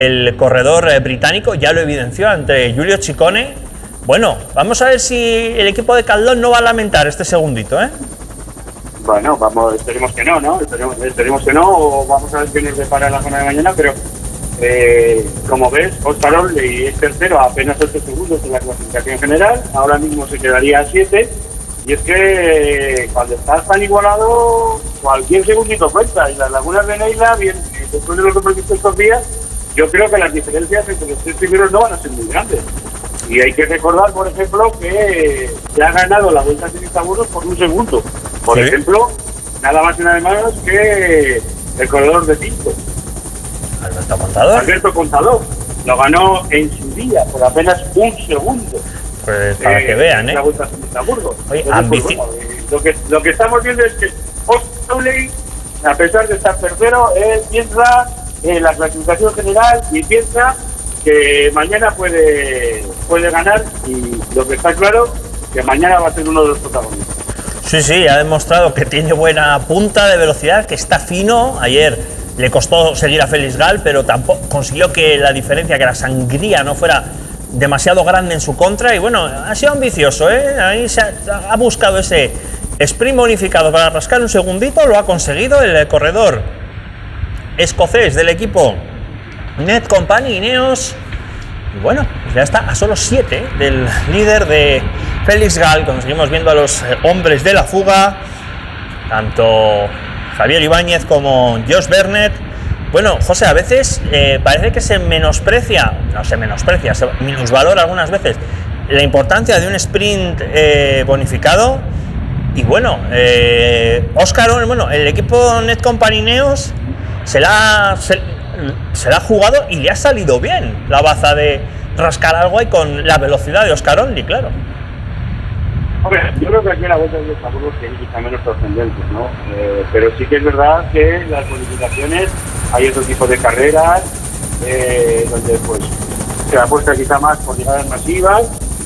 El corredor británico ya lo evidenció ante Giulio Ciccone. Bueno, vamos a ver si el equipo de Caldón no va a lamentar este segundito, ¿eh? Bueno, esperemos que no, ¿no? Esperemos que no, o vamos a ver qué nos depara la zona de mañana, pero como ves, Óscar Olley es tercero a apenas 8 segundos en la clasificación general, ahora mismo se quedaría a 7, y es que cuando estás tan igualado, cualquier segundito cuenta, y las lagunas de Neila, bien, después de lo que hemos visto estos días, yo creo que las diferencias entre los 3 primeros no van a ser muy grandes. Y hay que recordar, por ejemplo, que se ha ganado la Vuelta a Burgos por 1 segundo. Por ejemplo, nada más y nada menos que el corredor de Pinto. Alberto Contador. Lo ganó en su día por apenas 1 segundo. Pues para que vean, ¿eh? La Vuelta a Burgos. Oye, pues, bueno, lo que estamos viendo es que Óscar Olley, a pesar de estar tercero, piensa en la clasificación general y piensa que mañana puede ganar, y lo que está claro, que mañana va a ser uno de los protagonistas. Sí, ha demostrado que tiene buena punta de velocidad, que está fino. Ayer le costó seguir a Félix Gal, pero tampoco consiguió que la diferencia, que la sangría no fuera demasiado grande en su contra. Y bueno, ha sido ambicioso, ¿eh? Ahí ha buscado ese sprint bonificado para rascar un segundito, lo ha conseguido el corredor escocés del equipo Netcompany Ineos. Y bueno, pues ya está a solo 7 del líder de Félix Gal. Como seguimos viendo a los hombres de la fuga, tanto Javier Ibáñez como Josh Bernett. Bueno, José, a veces parece que se minusvalora algunas veces la importancia de un sprint bonificado. Y bueno, el equipo Netcompany Ineos se la ha jugado y le ha salido bien la baza de rascar algo ahí con la velocidad de Óscar Olley, claro. Hombre, yo creo que aquí la Vuelta de Burgos tiene quizá menos trascendencia, ¿no? Pero sí que es verdad que las bonificaciones, hay otro tipo de carreras donde pues se apuesta quizá más por llegadas masivas,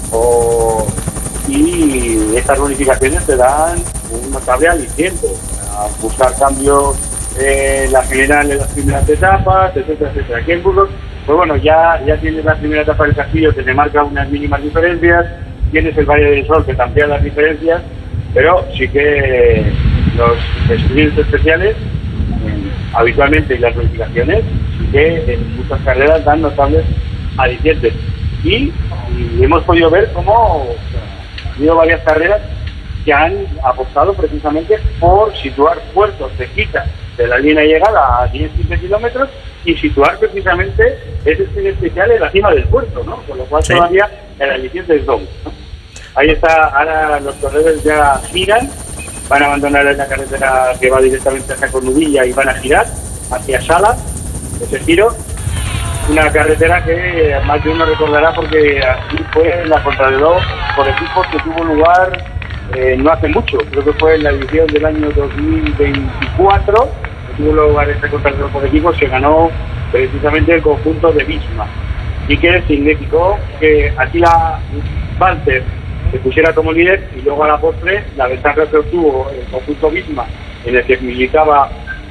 y estas bonificaciones te dan un notable aliciente a buscar cambios la general en las primeras etapas, etcétera. Aquí en Burgos, pues bueno, ya tienes la primera etapa del Castillo que te marca unas mínimas diferencias, tienes el Valle del Sol que te amplía las diferencias, pero sí que los sprints especiales, habitualmente, y las bonificaciones, sí que en muchas carreras dan notables alicientes. Y hemos podido ver cómo ha habido varias carreras que han apostado precisamente por situar puertos cerquita de la línea de llegada a 10-15 kilómetros y situar precisamente ese sprint especial en la cima del puerto, ¿no? Con lo cual todavía el aliciente es doble, ¿no? Ahí está, ahora los corredores ya giran, van a abandonar la carretera que va directamente hacia Cornudilla y van a girar hacia Sala, ese giro. Una carretera que más de uno recordará porque aquí fue la contrarreloj por equipos que tuvo lugar no hace mucho, creo que fue en la edición del año 2024, que tuvo lugar este contrarreloj por equipos, que ganó precisamente el conjunto de Visma, y que significó que aquí la Walter se pusiera como líder, y luego a la postre la ventaja que obtuvo el conjunto Visma, en el que militaba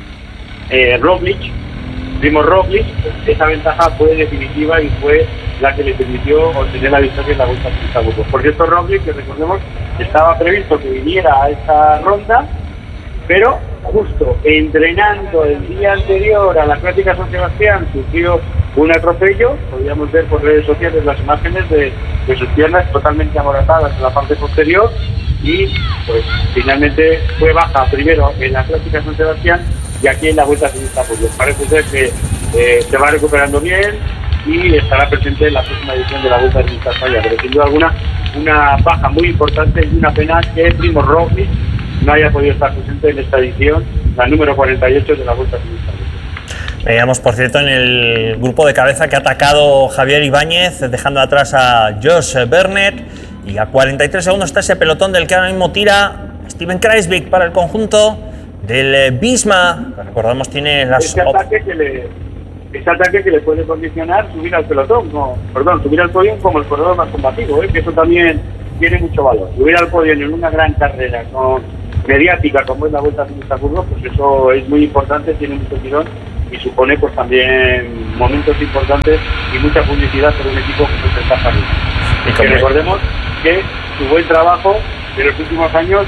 Primo Roglic, esa ventaja fue definitiva y fue la que le permitió obtener la victoria en la Vuelta a Burgos. Por cierto, Roglic, que recordemos, estaba previsto que viniera a esta ronda, pero justo entrenando el día anterior a la Clásica San Sebastián sufrió un atropello. Podríamos ver por redes sociales las imágenes de sus piernas totalmente amoratadas en la parte posterior, y pues finalmente fue baja primero en la Clásica San Sebastián y aquí en la Vuelta a Burgos. Parece ser que se va recuperando bien y estará presente en la próxima edición de la Vuelta a España, pero sin duda alguna una baja muy importante y una pena que Primo Roglic no haya podido estar presente en esta edición, la número 48 de la Vuelta a Burgos. Veíamos, por cierto, en el grupo de cabeza que ha atacado Javier Ibáñez, dejando atrás a Josh Bernett, y a 43 segundos está ese pelotón del que ahora mismo tira Steven Kruijswijk para el conjunto del Visma. Recordamos, tiene las... Ese ataque que le puede condicionar subir al pelotón, subir al podio como el corredor más combativo, que eso también tiene mucho valor. Subir al podio en una gran carrera mediática como es la Vuelta a Burgos, pues eso es muy importante, tiene mucho tirón, y supone pues también momentos importantes y mucha publicidad por un equipo como es el Caja Rural. Y que recordemos que su buen trabajo de los últimos años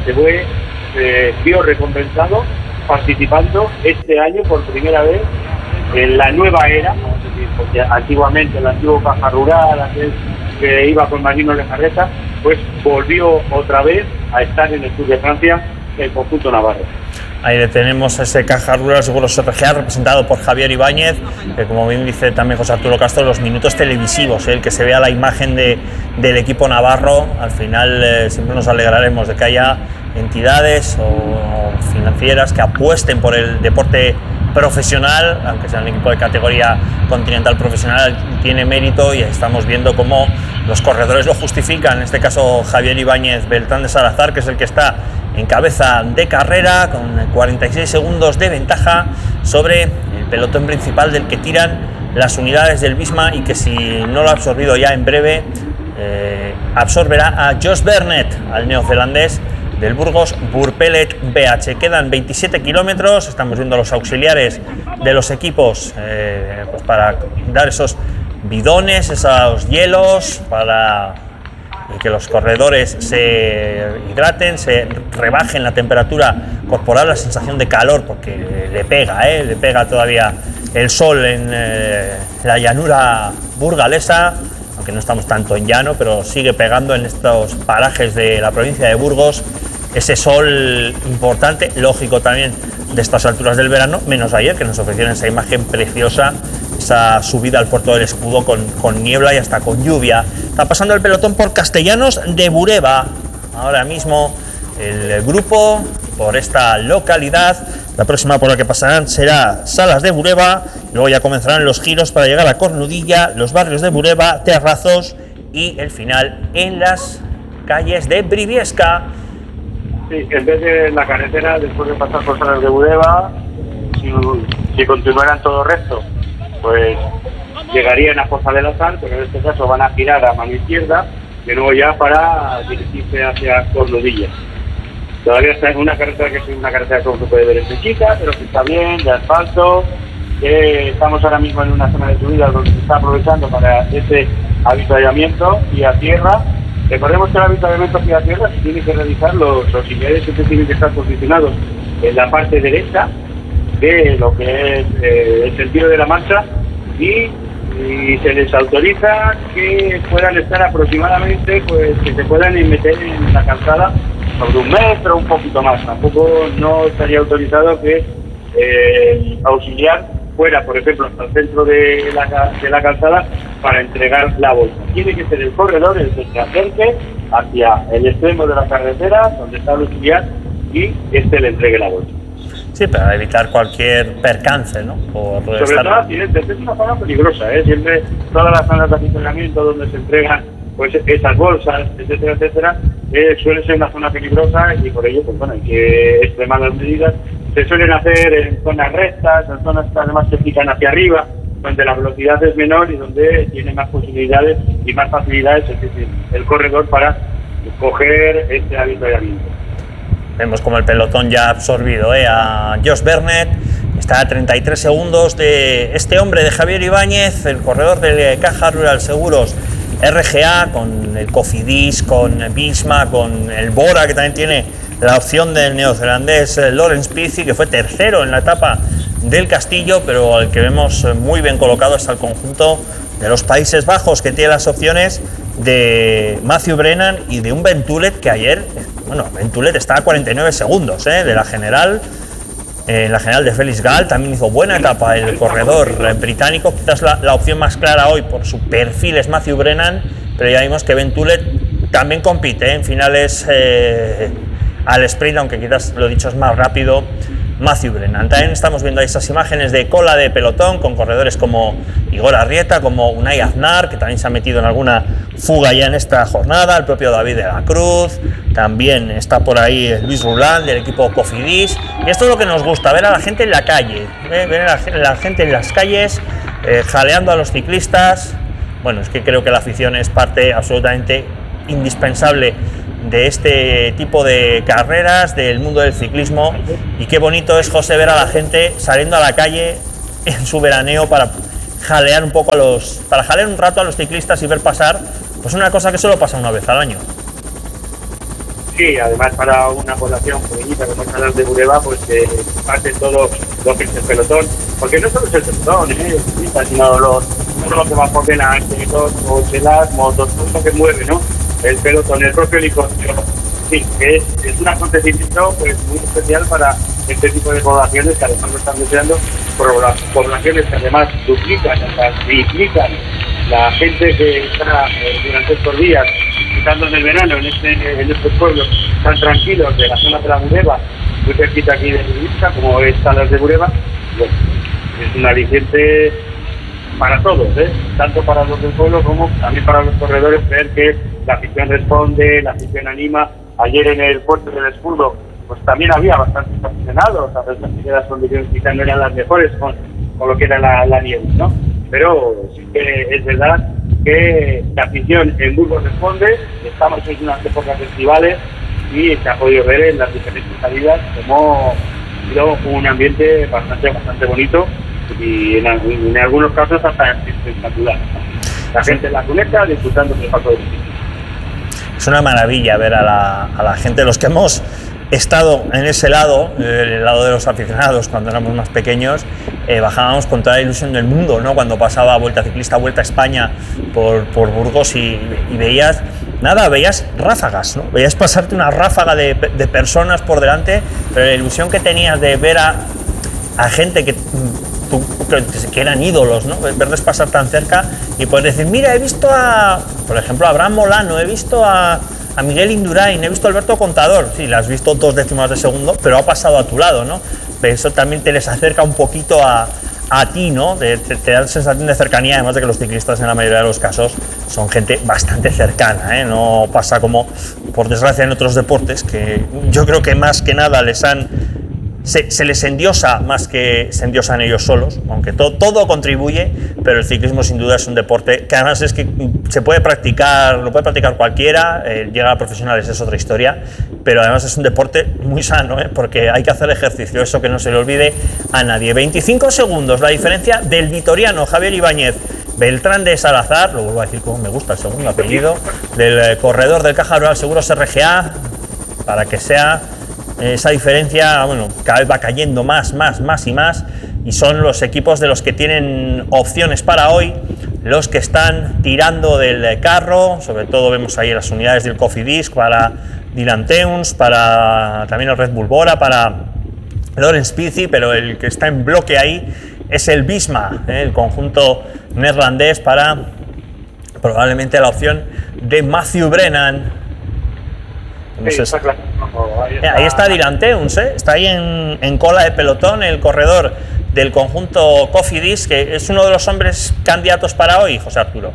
se vio recompensado participando este año por primera vez en la nueva era, vamos a decir, porque antiguamente el antiguo Caja Rural, aquel que iba con Marino Lejarreta, pues volvió otra vez a estar en el Tour de Francia el conjunto navarro. Ahí le tenemos ese Caja Rural Seguros RGA representado por Javier Ibáñez, que como bien dice también José Arturo Castro, los minutos televisivos, el que se vea la imagen del equipo navarro. Al final siempre nos alegraremos de que haya entidades o financieras que apuesten por el deporte profesional, aunque sea un equipo de categoría continental profesional, tiene mérito, y estamos viendo cómo los corredores lo justifican. En este caso Javier Ibáñez Beltrán de Salazar, que es el que está en cabeza de carrera con 46 segundos de ventaja sobre el pelotón principal del que tiran las unidades del Visma, y que si no lo ha absorbido ya en breve absorberá a Josh Burnett, al neozelandés del Burgos Burpelet BH. Quedan 27 kilómetros, estamos viendo los auxiliares de los equipos pues para dar esos bidones, esos hielos, para que los corredores se hidraten, se rebajen la temperatura corporal, la sensación de calor, porque le pega todavía el sol en la llanura burgalesa, aunque no estamos tanto en llano, pero sigue pegando en estos parajes de la provincia de Burgos ese sol importante, lógico también de estas alturas del verano, menos ayer, que nos ofrecieron esa imagen preciosa, esa subida al Puerto del Escudo con niebla y hasta con lluvia. Está pasando el pelotón por Castellanos de Bureba, ahora mismo el grupo por esta localidad. La próxima por la que pasarán será Salas de Bureba, luego ya comenzarán los giros para llegar a Cornudilla, los barrios de Bureba, Terrazos y el final en las calles de Briviesca. Sí, en vez de la carretera, después de pasar por Salas de Bureba, si continuaran todo recto, pues llegarían a Fosa de la Sal, pero en este caso van a girar a mano izquierda, de nuevo ya para dirigirse hacia Cornudilla. Todavía está en una carretera que es una carretera, como se puede ver, es chica, pero que está bien, de asfalto. Estamos ahora mismo en una zona de subida donde se está aprovechando para ese avituallamiento y a tierra. Recordemos que el avituallamiento y a tierra se tiene que realizar, los auxiliares siempre tienen que estar posicionados en la parte derecha de lo que es el sentido de la marcha, y se les autoriza que puedan estar aproximadamente, pues que se puedan meter en la calzada sobre 1 metro, un poquito más. Tampoco no estaría autorizado que el auxiliar fuera, por ejemplo, hasta el centro de la calzada para entregar la bolsa. Tiene que ser el corredor el que se acerque hacia el extremo de la carretera donde está el auxiliar y le entregue la bolsa. Sí, para evitar cualquier percance, ¿no? Sobre todo accidentes, es una zona peligrosa, ¿eh? Siempre todas las zonas de aficionamiento donde se entregan pues esas bolsas, etcétera, etcétera, suele ser una zona peligrosa, y por ello, pues bueno, hay que extremar las medidas. Se suelen hacer en zonas rectas, en zonas que además se pican hacia arriba, donde la velocidad es menor y donde tiene más posibilidades y más facilidades el corredor para coger este avituallamiento. Vemos como el pelotón ya ha absorbido a Josh Burnett. Está a 33 segundos de este hombre, de Javier Ibáñez, el corredor de Caja Rural Seguros RGA, con el Cofidis, con Visma, con el Bora, que también tiene la opción del neozelandés Lawrence Pizzi, que fue tercero en la etapa del Castillo, pero al que vemos muy bien colocado está el conjunto de los Países Bajos, que tiene las opciones de Matthew Brennan y de un Ventulet, que ayer, bueno, Ventulet está a 49 segundos de la general. En la general de Félix Gall también hizo buena etapa el corredor británico. Quizás la opción más clara hoy por su perfil es Matthew Brennan, pero ya vimos que Ventulet también compite en finales al sprint, aunque quizás lo dicho es más rápido Matthew Brennan. También estamos viendo esas imágenes de cola de pelotón con corredores como Igor Arrieta, como Unai Aznar, que también se ha metido en alguna fuga ya en esta jornada, el propio David de la Cruz, también está por ahí Luis Roland del equipo Cofidis, y esto es lo que nos gusta, ver a la gente en la calle, ver a la gente en las calles, jaleando a los ciclistas. Bueno, es que creo que la afición es parte absolutamente indispensable de este tipo de carreras, del mundo del ciclismo, y qué bonito es, José, ver a la gente saliendo a la calle en su veraneo para jalear un poco para jalear un rato a los ciclistas y ver pasar, pues una cosa que solo pasa una vez al año. Sí, además para una población pequeñita como es las de Bureba, pues que pase todo lo que es el pelotón, porque no solo es el pelotón, sino todo lo que va por delante, los coches, las motos, todo lo que mueve, ¿no? El pelotón, el propio helicóptero. Sí, que es un acontecimiento pues muy especial para este tipo de poblaciones que además lo están deseando, poblaciones que además duplican, hasta triplican la gente que está durante estos días estando en el verano en estos pueblos tan tranquilos de la zona de la Bureba, muy cerquita aquí de Vista, como es Salas de Bureba. Bueno, es un aliciente para todos, tanto para los del pueblo como también para los corredores, ver que la afición responde, la afición anima. Ayer en el puerto del Escudo pues también había bastantes aficionados, a pesar de que las condiciones quizás no eran las mejores con lo que era la nieve, ¿no? Pero sí que es verdad que la afición en Burgos responde, estamos en unas épocas festivales y se ha podido ver en las diferentes salidas como ha sido un ambiente bastante bonito y en algunos casos hasta espectacular. La gente en la cuneta disfrutando del paso de bicicleta. Es una maravilla ver a la gente, los que hemos estado en ese lado, el lado de los aficionados cuando éramos más pequeños, bajábamos con toda la ilusión del mundo, ¿no? Cuando pasaba Vuelta Ciclista, Vuelta a España por Burgos y veías ráfagas, ¿no? Veías pasarte una ráfaga de personas por delante, pero la ilusión que tenías de ver a gente que eran ídolos, ¿no? Verles pasar tan cerca y poder decir, mira, he visto por ejemplo, a Abraham Molano, he visto a Miguel Indurain, he visto a Alberto Contador. Sí, la has visto 2 décimas de segundo, pero ha pasado a tu lado, ¿no? Eso también te les acerca un poquito a ti, ¿no? Te da sensación de cercanía, además de que los ciclistas en la mayoría de los casos son gente bastante cercana, ¿eh? No pasa como, por desgracia, en otros deportes, que yo creo que más que nada se les endiosa más que se endiosan ellos solos, aunque todo contribuye, pero el ciclismo sin duda es un deporte que además es que lo puede practicar cualquiera, llegar a profesionales es otra historia, pero además es un deporte muy sano, porque hay que hacer ejercicio, eso que no se le olvide a nadie. 25 segundos la diferencia del vitoriano Javier Ibáñez Beltrán de Salazar, lo vuelvo a decir como me gusta el segundo apellido, del corredor del Caja Rural Seguros RGA, para que sea esa diferencia, bueno, cada vez va cayendo más y son los equipos de los que tienen opciones para hoy los que están tirando del carro. Sobre todo vemos ahí las unidades del Cofidis para Dylan Teuns, para también el Red Bull Bora, para Lawrence Pizi, pero el que está en bloque ahí es el Visma, el conjunto neerlandés, para probablemente la opción de Matthew Brennan. No sé, sí, claro. Ahí está Dylan Teuns, está ahí en cola de pelotón, el corredor del conjunto Cofidis, que es uno de los hombres candidatos para hoy, José Arturo.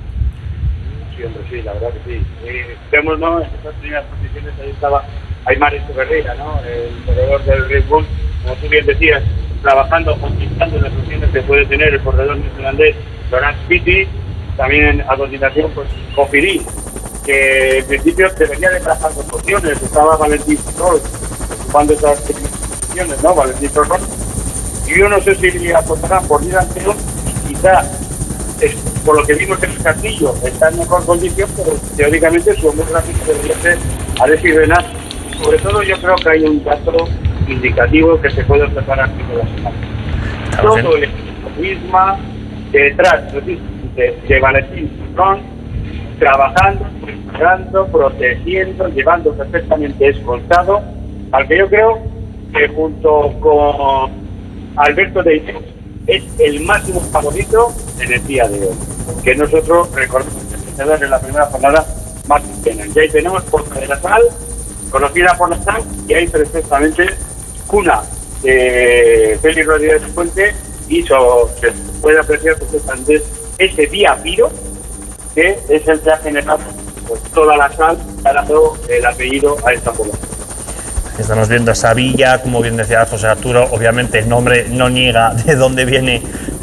Sí, hombre, sí, la verdad que sí. Vemos, ¿no? En esas primeras posiciones ahí estaba Aymar Echeverría, ¿no? El corredor del Red Bull, como tú bien decías, trabajando, conquistando las opciones que puede tener el corredor neerlandés Lawrence Pizi. También a continuación, pues Cofidis, que en principio debería de trabajar con opciones. Estaba Valentín Roll ocupando esas posiciones, ¿no? Valentín Roll. Y yo no sé si apostarán por Dylan Teuns, quizá por lo que vimos en el Castillo está en mejor condición, pero teóricamente su hombre gráfico debería ser Alexis Renat. Sobre todo yo creo que hay un dato indicativo que se puede observar aquí de la semana. Todo el equipo misma detrás de Valentín Roll, trabajando, preparando, protegiendo, llevando perfectamente escoltado, al que yo creo que junto con Alberto de Ineos es el máximo favorito en el día de hoy, que nosotros recordemos que en la primera jornada más pena. Y ahí tenemos Puerta de la Sal, conocida por la Sal, y ahí perfectamente cuna de Félix Rodríguez de Fuente, y se puede apreciar perfectamente ese día Piro, que es el que ha generado pues toda la Sal, que ha dado el apellido a esta población. Estamos viendo esa villa, como bien decía José Arturo, obviamente el nombre no niega de dónde viene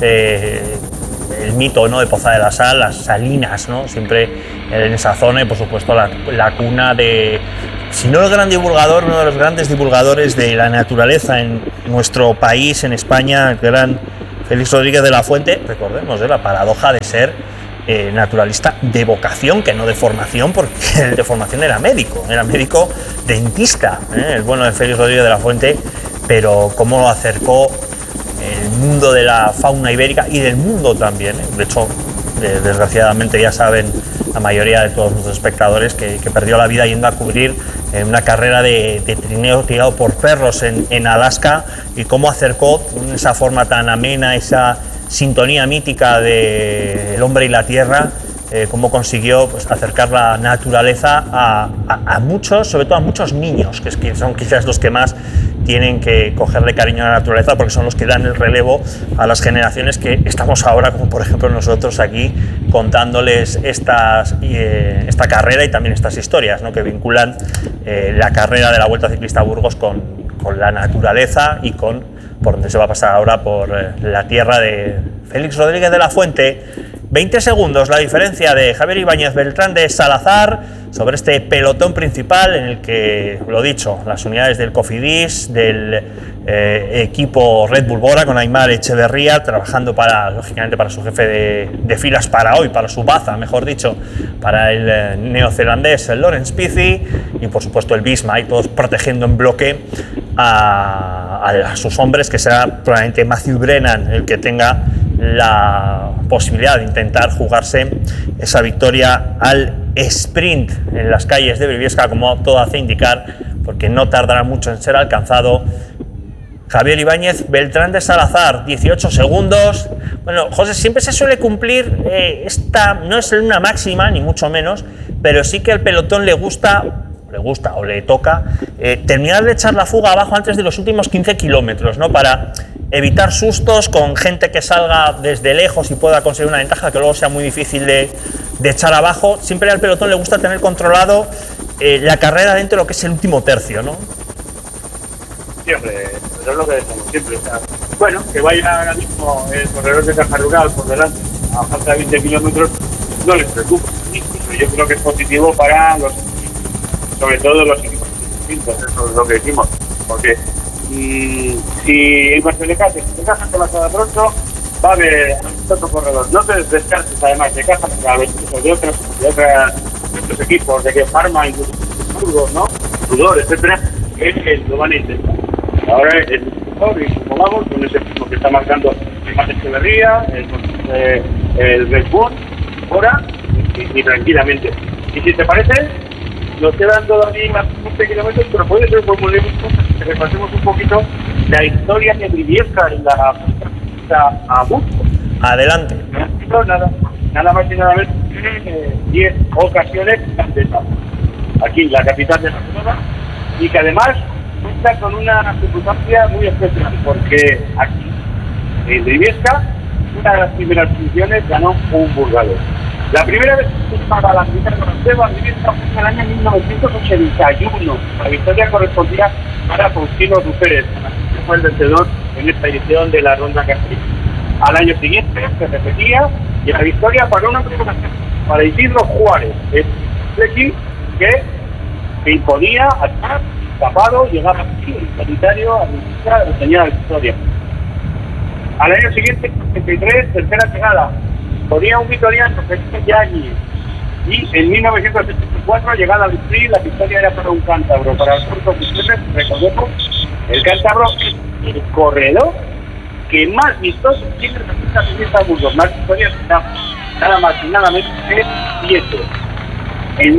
el mito, ¿no?, de Poza de la Sal, las salinas, ¿no?, siempre en esa zona, y por supuesto la cuna de, si no el gran divulgador, uno de los grandes divulgadores de la naturaleza en nuestro país, en España, el gran Félix Rodríguez de la Fuente, recordemos, la paradoja de ser naturalista de vocación, que no de formación, porque el de formación era médico dentista, el bueno de Félix Rodríguez de la Fuente, pero cómo acercó el mundo de la fauna ibérica y del mundo también. De hecho, desgraciadamente ya saben la mayoría de todos nuestros espectadores que perdió la vida yendo a cubrir una carrera de trineo tirado por perros en Alaska, y cómo acercó esa forma tan amena, esa sintonía mítica del hombre y la tierra, cómo consiguió pues, acercar la naturaleza a muchos, sobre todo a muchos niños, que son quizás los que más tienen que cogerle cariño a la naturaleza, porque son los que dan el relevo a las generaciones que estamos ahora, como por ejemplo nosotros aquí, contándoles esta carrera y también estas historias, ¿no?, que vinculan la carrera de la Vuelta Ciclista a Burgos con la naturaleza y por donde se va a pasar ahora, por la tierra de Félix Rodríguez de la Fuente. 20 segundos la diferencia de Javier Ibáñez Beltrán de Salazar sobre este pelotón principal, en el que, lo dicho, las unidades del Cofidis, del equipo Red Bull Bora, con Aimar Echeverría trabajando lógicamente para su jefe de filas para hoy, para su baza, mejor dicho, para el neozelandés Lawrence Pithi, y por supuesto el Visma, y todos protegiendo en bloque a sus hombres, que será probablemente Matthew Brennan el que tenga la posibilidad de intentar jugarse esa victoria al sprint en las calles de Briviesca, como todo hace indicar, porque no tardará mucho en ser alcanzado. Javier Ibáñez Beltrán de Salazar, 18 segundos. Bueno, José, siempre se suele cumplir esta, no es una máxima ni mucho menos, pero sí que al pelotón le gusta o le toca terminar de echar la fuga abajo antes de los últimos 15 kilómetros, ¿no?, para evitar sustos con gente que salga desde lejos y pueda conseguir una ventaja que luego sea muy difícil de echar abajo. Siempre al pelotón le gusta tener controlado la carrera dentro de lo que es el último tercio, ¿no? Siempre, eso es lo que decimos siempre. O sea, bueno, que vaya ahora mismo el corredor de Caja Rural por delante a falta de 20 kilómetros, no les preocupa. Incluso yo creo que es positivo para sobre todo los equipos distintos, eso es lo que decimos, porque si el Barcelona se encaja con la Casa pronto, va a haber otro corredor. No te descartes además de Caja de otros equipos, de que Pharma, incluso Burgos, ¿no?, Sudor, etcétera, que lo van a intentar. Ahora el mejor, y como vamos, con ese equipo que está marcando Aimar Echeverría, el Red Bull, ahora, y tranquilamente. Y si te parece, nos quedan todavía 15 kilómetros, pero puede ser muy bonito que repasemos un poquito la historia de Briviesca en la a Burgos. Adelante. No, nada más y nada menos 10 ocasiones de etapa. Aquí, la capital de la zona, y que además cuenta con una circunstancia muy especial, porque aquí, en Briviesca, una de las primeras funciones ganó un burgalés. La primera vez que se para la capital francesa, Briviesca, fue en el año 1981. La victoria correspondía para Faustino Rupérez, que fue el vencedor en esta edición de la Ronda Castilla. Al año siguiente se repetía, y la victoria para una primera para Isidro Juárez, el Flequi, que se imponía atrás, tapado, llegaba aquí, el sanitario, a tenía la victoria. Al año siguiente, en 83, tercera llegada, ponía un vitoriano, Felipe Yáñez, y en 1974, llegada al sprint, la victoria era para un cántabro, para el Corto Gutiérrez. Recordemos, el cántabro es el corredor que más vistosos tiene la Burgos, más victorias, nada más y nada menos que 7. En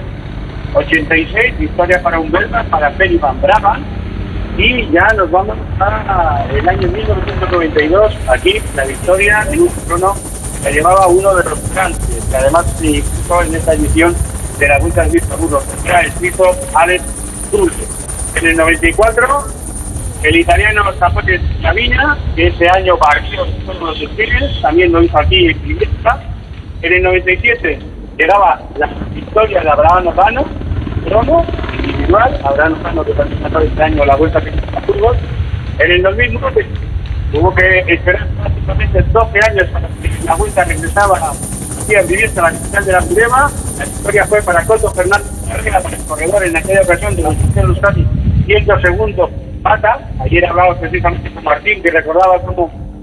1986, victoria para un belga, para Ferry Van Brabant, y ya nos vamos a el año 1992, aquí la victoria en un crono que llevaba uno de los grandes, que además se disputó en esta edición de la Vuelta Ciclista a Burgos, que era el suizo Alex Dulce. En el 94, el italiano Zapote Laviña, que ese año partió todos los desfiles, también lo hizo aquí en Briviesca. En el 97 llegaba la victoria de Abraham Orbano, crono individual, Abraham Orbano, que también ganó este año la Vuelta Ciclista a Burgos. En el 2009 hubo que esperar prácticamente 12 años para que la Vuelta regresaba aquí a Briviesca, la capital de la Jurema. La victoria fue para Coto Fernández, el corredor en aquella ocasión de los Euskadi, 100 segundos pata. Ayer hablaba precisamente con Martín, que recordaba cómo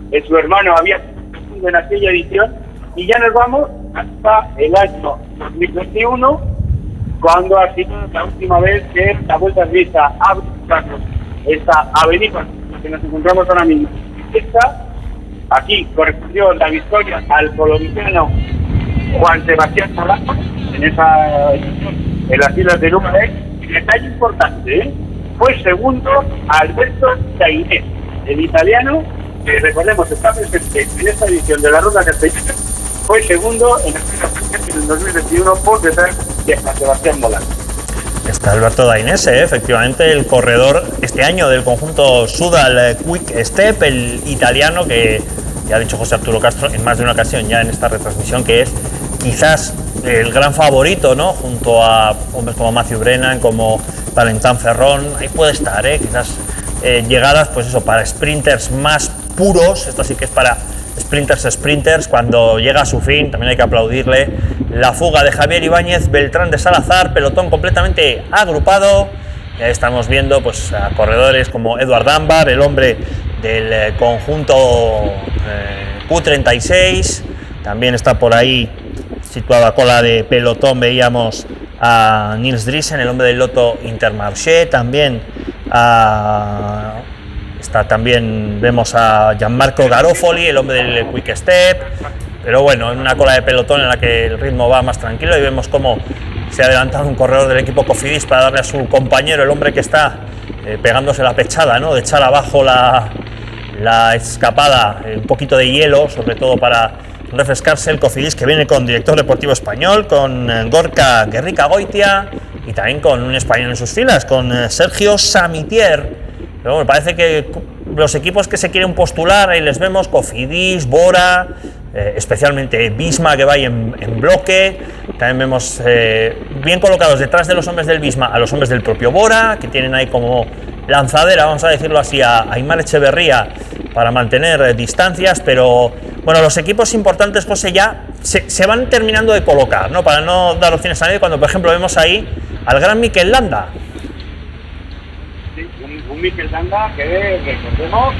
su hermano había en aquella edición, y ya nos vamos hasta el año 2021, cuando ha sido la última vez que la Vuelta Ciclista ha visitado esta avenida que nos encontramos ahora mismo. Aquí correspondió la victoria al colombiano Juan Sebastián Molano en las Islas de Lugares. Y detalle importante, fue segundo Alberto Tainés, el italiano, que recordemos está presente en esta edición de la Ruta Castellana, fue segundo en el 2021 por detrás de Juan Sebastián Molano. Está Alberto Dainese, efectivamente, el corredor este año del conjunto Soudal Quick Step, el italiano, que ya ha dicho José Arturo Castro en más de una ocasión ya en esta retransmisión, que es quizás el gran favorito, ¿no? Junto a hombres como Matthew Brennan, como Valentin Ferrón. Ahí puede estar, quizás llegadas, pues eso, para sprinters más puros. Esto sí que es para sprinters, cuando llega a su fin. También hay que aplaudirle la fuga de Javier Ibáñez, Beltrán de Salazar, pelotón completamente agrupado. Ya estamos viendo pues a corredores como Edward Dunbar, el hombre del conjunto Q36. También está por ahí situado a cola de pelotón, veíamos a Nils Driesen, el hombre del Lotto Intermarché. También vemos a Gianmarco Garofoli, el hombre del Quick Step. Pero bueno, en una cola de pelotón en la que el ritmo va más tranquilo, y vemos cómo se ha adelantado un corredor del equipo Cofidis para darle a su compañero, el hombre que está pegándose la pechada, ¿no? De echar abajo la escapada, un poquito de hielo, sobre todo para refrescarse. El Cofidis, que viene con director deportivo español, con Gorka Gerrikagoitia, y también con un español en sus filas, con Sergio Samitier. Pero bueno, parece que los equipos que se quieren postular, ahí les vemos, Cofidis, Bora, especialmente Visma, que va ahí en bloque. También vemos bien colocados detrás de los hombres del Visma a los hombres del propio Bora, que tienen ahí como lanzadera, vamos a decirlo así, a Aimar Echeverría para mantener distancias. Pero bueno, los equipos importantes, José, ya se van terminando de colocar, ¿no? Para no dar opciones a nadie, cuando por ejemplo vemos ahí al gran Mikel Landa. Sí, un Mikel Landa que, recordemos,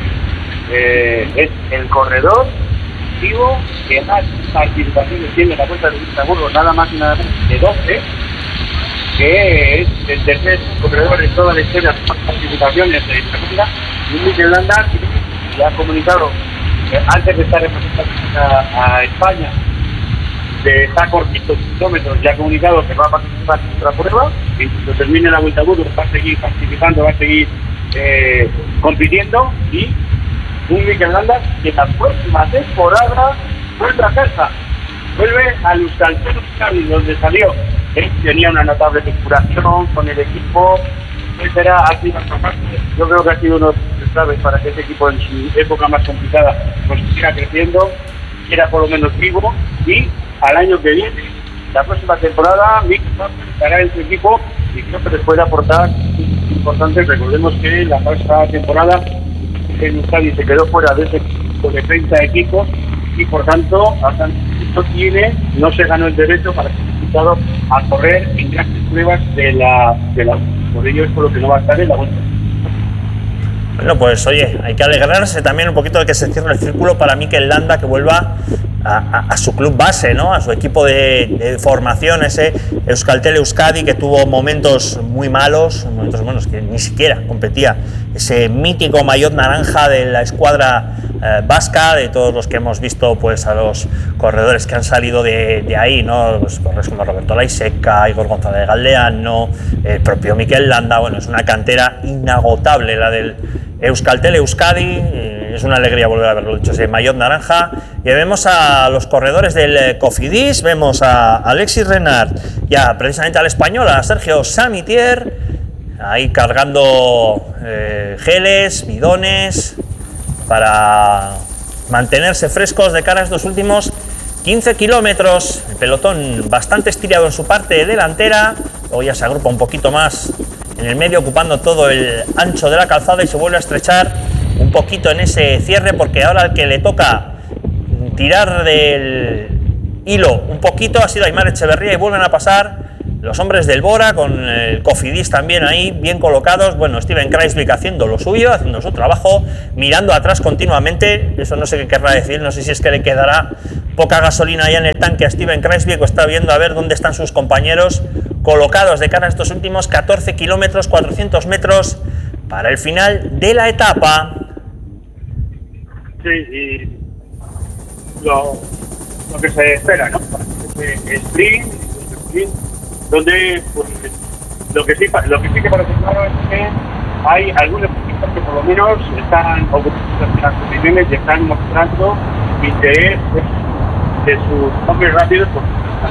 es el corredor vivo que más participaciones tiene en la Vuelta de Luxemburgo, nada más y nada menos de 12, que es el tercer corredor en toda la historia de participaciones de esta Vuelta. Y Mikel Landa ya ha comunicado antes de estar representando a España, de está cortito kilómetros, ya ha comunicado que va a participar en otra prueba, y cuando termine la Vuelta a Burgos va a seguir participando, va a seguir compitiendo. Y un Mikel Landa que la próxima temporada vuelve a casa, vuelve al Euskaltel Euskadi, donde salió. Tenía una notable vinculación con el equipo, etcétera. Yo creo que ha sido uno de los claves para que este equipo en su época más complicada pues siga creciendo, era por lo menos vivo. Y al año que viene, la próxima temporada, Mikel estará en su equipo y creo que les puede aportar importante. Recordemos que la pasada temporada en Euskadi se quedó fuera de ese equipo de 30 equipos, y por tanto hasta no se ganó el derecho para ser invitado a correr en grandes pruebas de la por ello es por lo que no va a estar en la Vuelta. Bueno, pues oye, hay que alegrarse también un poquito de que se cierre el círculo para Mikel Landa, que vuelva a su club base, ¿no? A su equipo de formación, ese Euskaltel Euskadi, que tuvo momentos muy malos, momentos buenos, que ni siquiera competía, ese mítico maillot naranja de la escuadra vasca, de todos los que hemos visto, pues a los corredores que han salido de ahí, ¿no? Los corredores como Roberto Laiseca, Igor González Galdeano, el propio Mikel Landa. Bueno, es una cantera inagotable la del Euskaltel Euskadi. Es una alegría volver a verlo dicho, ese maillot naranja. Y vemos a los corredores del Cofidis, vemos a Alexis Renard, ya precisamente al español, a Sergio Samitier, ahí cargando geles, bidones, para mantenerse frescos de cara a estos últimos 15 kilómetros. El pelotón bastante estirado en su parte delantera, luego ya se agrupa un poquito más en el medio, ocupando todo el ancho de la calzada, y se vuelve a estrechar un poquito en ese cierre, porque ahora el que le toca tirar del hilo un poquito ha sido Aimar Echeverría, y vuelven a pasar los hombres del Bora, con el Cofidis también ahí, bien colocados. Bueno, Steven Kruijswijk haciendo lo suyo, haciendo su trabajo, mirando atrás continuamente. Eso no sé qué querrá decir, no sé si es que le quedará poca gasolina ya en el tanque a Steven Kruijswijk o está viendo a ver dónde están sus compañeros colocados de cara a estos últimos 14 kilómetros, 400 metros para el final de la etapa. Sí, y lo que se espera, ¿no? Sprint, donde pues, lo que sí que parece claro es que hay algunos equipos que por lo menos están ocupando las posiciones y están mostrando interés de sus hombres rápidos por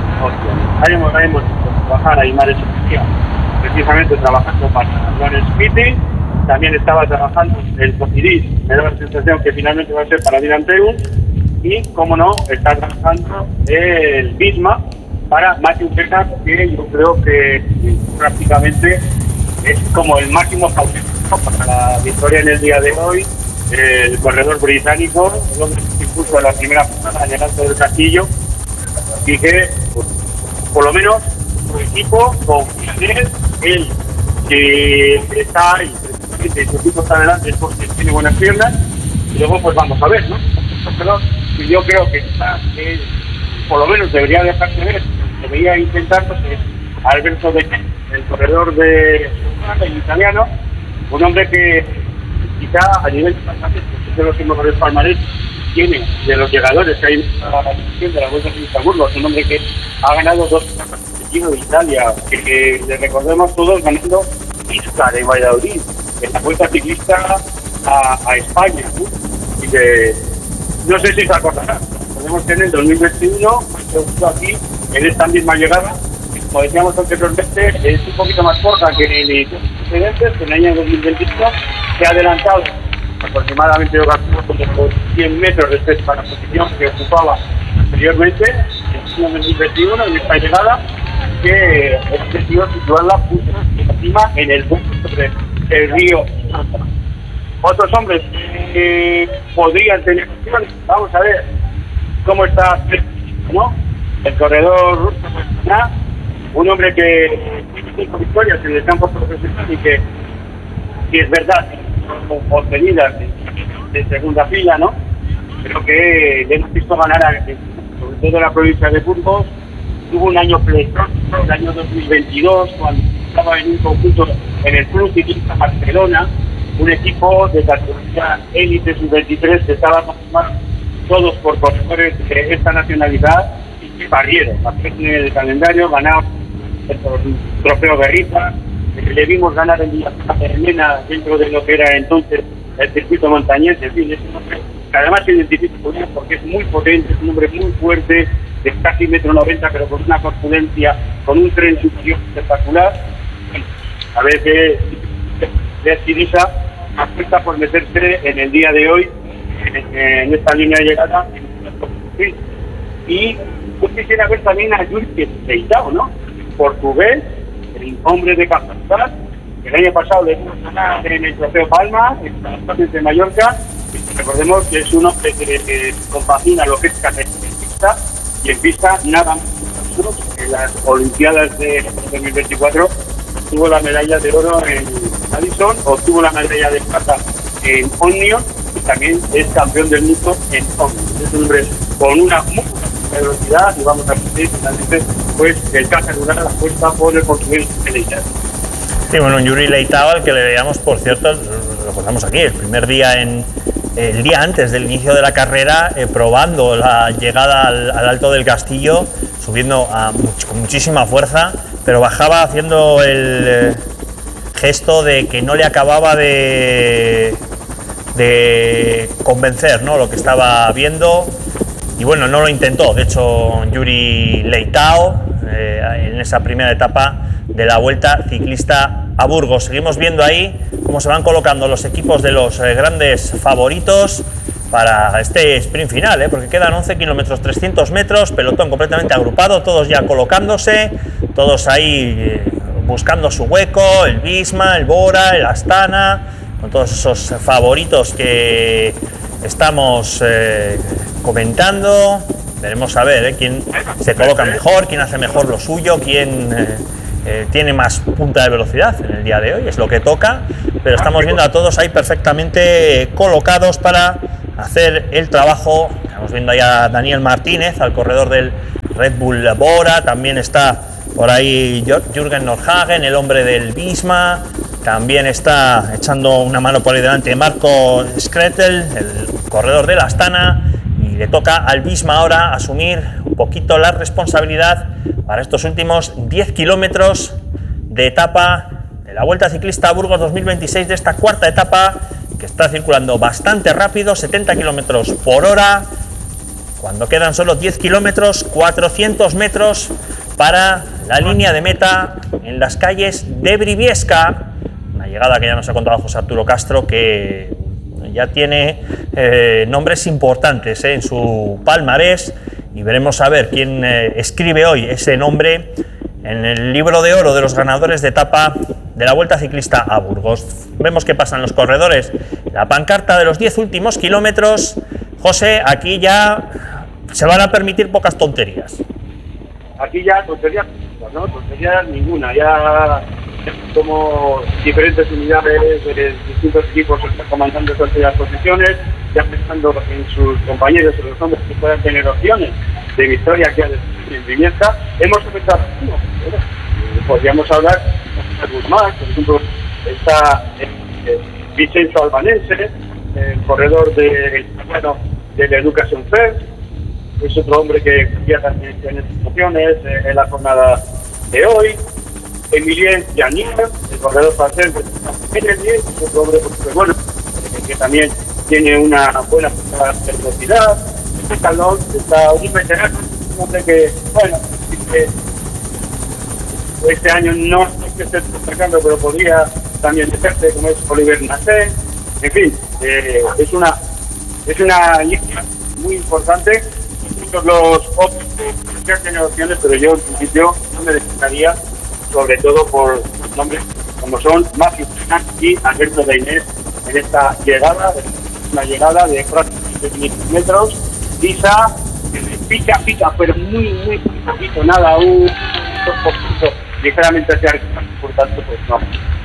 las hemos trabajar a Imar Esofía, precisamente trabajando para Ron Smithy, también estaba trabajando el Cofidis, me da la sensación que finalmente va a ser para Dylan Teuns, y como no, está trabajando el Visma para Matthew Pecas, que yo creo que prácticamente es como el máximo favorito para la victoria en el día de hoy. El corredor británico, el hombre que impuso a la primera zona en el Alto del Castillo, y que pues, por lo menos su equipo confía en él, que está ahí, precisamente su equipo está adelante es porque tiene buenas piernas, y luego pues vamos a ver, ¿no? Pero yo creo que por lo menos debería dejarse ver, debería intentar, pues, Alberto De, el corredor el italiano, un hombre que quizá a nivel de pasajes, pues, de los mejores palmarés tiene de los llegadores que hay en la división de la Vuelta a Luxemburgo. Es un hombre que ha ganado 2 etapas de Giro de Italia, que le recordemos todos ganando Isca de Valladolid, en la Vuelta Ciclista a España, ¿no? Y que no sé si se acordará, podemos tener en 2021, aquí, en esta misma llegada, como decíamos anteriormente, es un poquito más corta que en el precedentes, que en el año 2021 se ha adelantado aproximadamente 100 metros respecto a la posición que ocupaba anteriormente, en el año 2021, en esta llegada, que el objetivo es situarla encima en el punto sobre el río. Otros hombres podrían tener opciones. Vamos a ver cómo está, ¿no? El corredor ruso, un hombre que tiene 5 victorias en el campo profesional y que, si es verdad, obtenidas de segunda fila, ¿no? Creo que le hemos visto ganar, sobre todo en la provincia de Burgos. Tuvo un año pletórico, el año 2022, cuando estaba en un conjunto en el Club Ciclista Barcelona, un equipo de categoría élite sub-23 que estaba conformado todos por corredores de esta nacionalidad y que barrieron en el calendario, ganaron el trofeo Guerrita, le vimos ganar en Villamena dentro de lo que era entonces el circuito montañés. En fin, es un hombre que además se identifica con él porque es muy potente, es un hombre muy fuerte, de casi 1,90 m, pero con una corpulencia, con un tren superior espectacular. A ver qué Siriza apuesta por meterse en el día de hoy en esta línea de llegada. Y yo quisiera ver también a Jurgen Leitao, ¿no? Portugués, el hombre de Capacidad, que el año pasado le dio ganar en el Trofeo Palma, en las Estancias de Mallorca. Recordemos que es un hombre que compagina lo que es categoría y en pista nada más. En las Olimpiadas de 2024 obtuvo la medalla de oro en Addison, obtuvo la medalla de plata en Omnium y también es campeón del mundo en Omnium. Es un hombre con una muy buena velocidad y vamos a ver finalmente pues el Casa Rural la apuesta por el portugués Leitao. Sí, bueno, un Juri Leitao al que le veíamos, por cierto, lo contamos aquí, el día antes del inicio de la carrera, probando la llegada al Alto del Castillo, subiendo con muchísima fuerza, pero bajaba haciendo el gesto de que no le acababa de convencer, ¿no?, lo que estaba viendo, y bueno, no lo intentó. De hecho, Juri Leitao en esa primera etapa de la Vuelta Ciclista a Burgos. Seguimos viendo ahí cómo se van colocando los equipos de los grandes favoritos para este sprint final, porque quedan 11 kilómetros, 300 metros, pelotón completamente agrupado, todos ya colocándose, todos ahí buscando su hueco, el Visma, el Bora, el Astana, con todos esos favoritos que estamos comentando. Veremos a ver quién se coloca mejor, quién hace mejor lo suyo, quién tiene más punta de velocidad en el día de hoy, es lo que toca, pero estamos viendo a todos ahí perfectamente colocados para hacer el trabajo. Estamos viendo ahí a Daniel Martínez, al corredor del Red Bull Bora, también está por ahí Jürgen Nordhagen, el hombre del Visma, también está echando una mano por ahí delante Marco Skrettel, el corredor del Astana, y le toca al Visma ahora asumir un poquito la responsabilidad para estos últimos 10 kilómetros de etapa de la Vuelta Ciclista a Burgos 2026, de esta cuarta etapa que está circulando bastante rápido, 70 kilómetros por hora, cuando quedan solo 10 kilómetros, 400 metros para la línea de meta en las calles de Briviesca, una llegada que ya nos ha contado José Arturo Castro, que ya tiene nombres importantes en su palmarés, y veremos a ver quién escribe hoy ese nombre en el libro de oro de los ganadores de etapa de la Vuelta Ciclista a Burgos. Vemos que pasan los corredores, la pancarta de los 10 últimos kilómetros. José, aquí ya se van a permitir pocas tonterías. Aquí ya tonterías, ¿no? Tonterías ninguna, ya como diferentes unidades de distintos equipos están comandando todas las posiciones, ya pensando en sus compañeros, en los hombres que puedan tener opciones de victoria aquí en Briviesca. Hemos empezado, podríamos hablar de Guzmán, por ejemplo, está Vincenzo Albanense, el corredor del Education First, es otro hombre que ya también tiene situaciones en la jornada de hoy. Emilien Janine, el corredor francés, es otro hombre bueno, que también tiene una buena velocidad. Está un veterano, un hombre que, bueno, este año no es que esté destacando, pero podría también meterse, como es Oliver Nassé. En fin, es una línea muy importante. Muchos los otros que han tenido opciones, pero yo en principio no me destacaría, sobre todo por nombres como son Matthew y Alberto de Inés en esta llegada, una llegada de prácticamente 500 metros. Lisa pica, pero muy poquito, nada, un 2% ligeramente hacia arriba, por tanto, pues no.